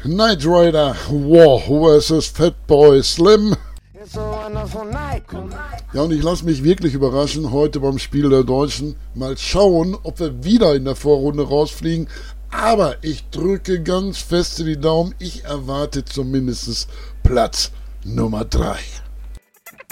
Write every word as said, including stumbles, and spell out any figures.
Knight Rider War versus Fatboy Slim. Ja, und ich lasse mich wirklich überraschen heute beim Spiel der Deutschen. Mal schauen, ob wir wieder in der Vorrunde rausfliegen. Aber ich drücke ganz fest die Daumen. Ich erwarte zumindest Platz Nummer drei.